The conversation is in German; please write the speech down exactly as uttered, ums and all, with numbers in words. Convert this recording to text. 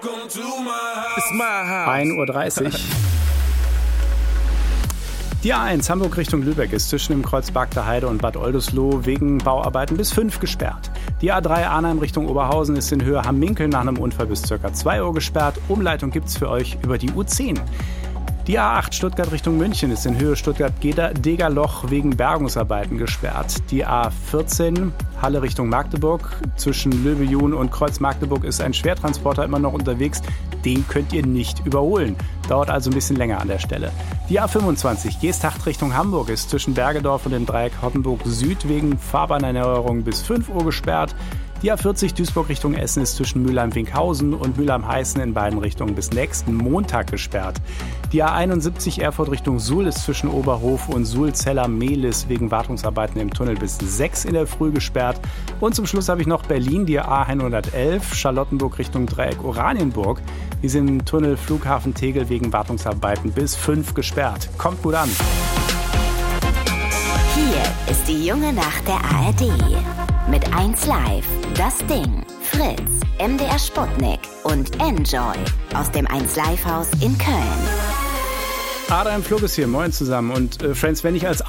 ein Uhr dreißig. Die A eins Hamburg Richtung Lübeck ist zwischen dem Kreuz Bagda Heide und Bad Oldesloe wegen Bauarbeiten bis fünf gesperrt. Die A drei Arnheim Richtung Oberhausen ist in Höhe Hamminkel nach einem Unfall bis ca. zwei Uhr gesperrt. Umleitung gibt's für euch über die U zehn. Die A acht Stuttgart Richtung München ist in Höhe Stuttgart-Degerloch wegen Bergungsarbeiten gesperrt. Die A vierzehn Halle Richtung Magdeburg zwischen Löbejun und Kreuz Magdeburg ist ein Schwertransporter immer noch unterwegs. Den könnt ihr nicht überholen. Dauert also ein bisschen länger an der Stelle. Die A fünfundzwanzig Geesthacht Richtung Hamburg ist zwischen Bergedorf und dem Dreieck Hottenburg Süd wegen Fahrbahnerneuerung bis fünf Uhr gesperrt. Die A vierzig Duisburg Richtung Essen ist zwischen Mülheim-Winkhausen und Mülheim-Heißen in beiden Richtungen bis nächsten Montag gesperrt. Die A einundsiebzig Erfurt Richtung Suhl ist zwischen Oberhof und Suhl-Zeller-Mehlis wegen Wartungsarbeiten im Tunnel bis sechs in der Früh gesperrt. Und zum Schluss habe ich noch Berlin, die A hundertelf Charlottenburg Richtung Dreieck Oranienburg. Die sind im Tunnel Flughafen Tegel wegen Wartungsarbeiten bis fünf gesperrt. Kommt gut an. Hier ist die junge Nacht der A R D. Mit eins Live, Das Ding, Fritz, M D R Sputnik und Enjoy aus dem eins Live Haus in Köln. Adam Flug ist hier, moin zusammen. Und äh, Friends, wenn ich als